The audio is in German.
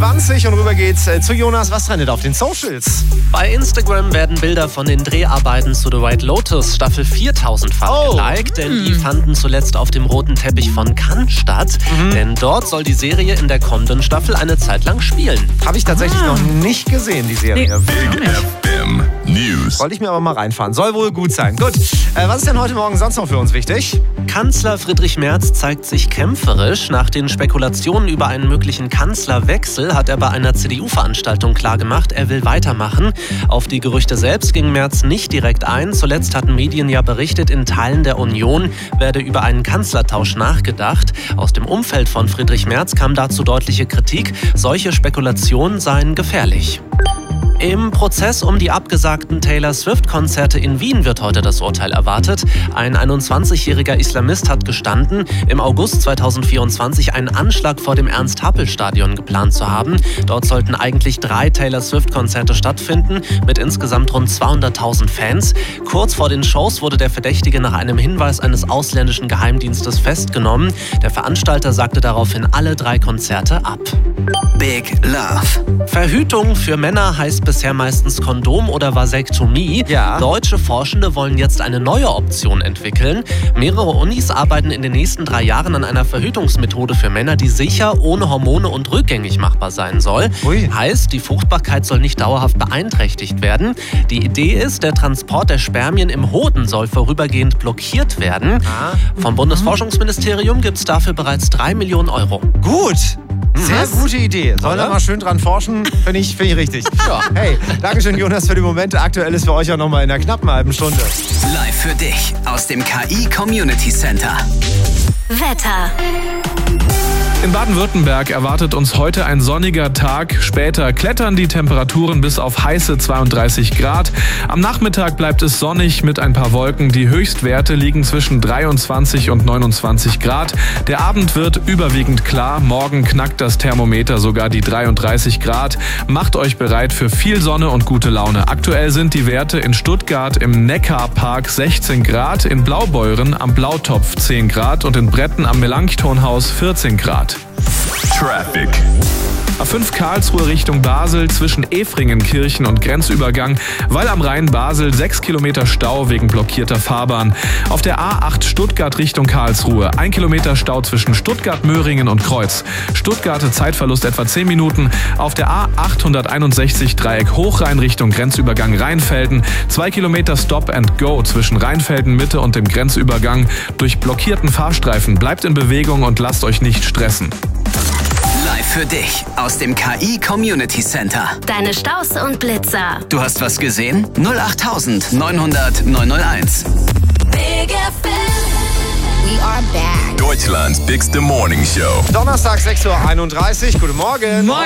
7:20 und rüber geht's zu Jonas. Was trendet auf den Socials? Bei Instagram werden Bilder von den Dreharbeiten zu The White Lotus Staffel 4 tausendfach geliked, denn die fanden zuletzt auf dem roten Teppich von Cannes statt. Denn dort soll die Serie in der kommenden Staffel eine Zeit lang spielen. Habe ich tatsächlich noch nicht gesehen, die Serie. Big FM News. Wollte ich mir aber mal reinfahren. Soll wohl gut sein. Gut, was ist denn heute Morgen sonst noch für uns wichtig? Kanzler Friedrich Merz zeigt sich kämpferisch. Nach den Spekulationen über einen möglichen Kanzlerwechsel hat er bei einer CDU-Veranstaltung klargemacht, er will weitermachen. Auf die Gerüchte selbst ging Merz nicht direkt ein. Zuletzt hatten Medien ja berichtet, in Teilen der Union werde über einen Kanzlertausch nachgedacht. Aus dem Umfeld von Friedrich Merz kam dazu deutliche Kritik. Solche Spekulationen seien gefährlich. Im Prozess um die abgesagten Taylor Swift-Konzerte in Wien wird heute das Urteil erwartet. Ein 21-jähriger Islamist hat gestanden, im August 2024 einen Anschlag vor dem Ernst-Happel-Stadion geplant zu haben. Dort sollten eigentlich 3 Taylor Swift-Konzerte stattfinden, mit insgesamt rund 200.000 Fans. Kurz vor den Shows wurde der Verdächtige nach einem Hinweis eines ausländischen Geheimdienstes festgenommen. Der Veranstalter sagte daraufhin alle 3 Konzerte ab. Big Love. Verhütung für Männer heißt bisher meistens Kondom oder Vasektomie. Ja. Deutsche Forschende wollen jetzt eine neue Option entwickeln. Mehrere Unis arbeiten in den nächsten 3 Jahren an einer Verhütungsmethode für Männer, die sicher, ohne Hormone und rückgängig machbar sein soll. Ui. Heißt, die Fruchtbarkeit soll nicht dauerhaft beeinträchtigt werden. Die Idee ist, der Transport der Spermien im Hoden soll vorübergehend blockiert werden. Vom Bundesforschungsministerium gibt es dafür bereits 3 Millionen Euro. Gut. Sehr gute Idee. Soll da mal schön dran forschen? Finde ich richtig. Ja. Hey, Dankeschön, Jonas, für die Momente. Aktuell ist für euch auch nochmal in einer knappen halben Stunde. Live für dich aus dem KI Community Center. Wetter. In Baden-Württemberg erwartet uns heute ein sonniger Tag. Später klettern die Temperaturen bis auf heiße 32 Grad. Am Nachmittag bleibt es sonnig mit ein paar Wolken. Die Höchstwerte liegen zwischen 23 und 29 Grad. Der Abend wird überwiegend klar. Morgen knackt das Thermometer sogar die 33 Grad. Macht euch bereit für viel Sonne und gute Laune. Aktuell sind die Werte in Stuttgart im Neckarpark 16 Grad, in Blaubeuren am Blautopf 10 Grad und in Bretten am Melanchthonhaus 14 Grad. Traffic. A5 Karlsruhe Richtung Basel zwischen Efringenkirchen und Grenzübergang, weil am Rhein Basel 6 Kilometer Stau wegen blockierter Fahrbahn. Auf der A8 Stuttgart Richtung Karlsruhe 1 Kilometer Stau zwischen Stuttgart, Möhringen und Kreuz. Stuttgarter Zeitverlust etwa 10 Minuten. Auf der A861 Dreieck Hochrhein Richtung Grenzübergang Rheinfelden 2 Kilometer Stop and Go zwischen Rheinfelden Mitte und dem Grenzübergang. Durch blockierten Fahrstreifen bleibt in Bewegung und lasst euch nicht stressen. Live für dich aus dem KI Community Center. Deine Staus und Blitzer. Du hast was gesehen? 08900 901. Big FM. We are back. Deutschlands bigste Morning Show. Donnerstag, 6:31 Uhr. Guten Morgen.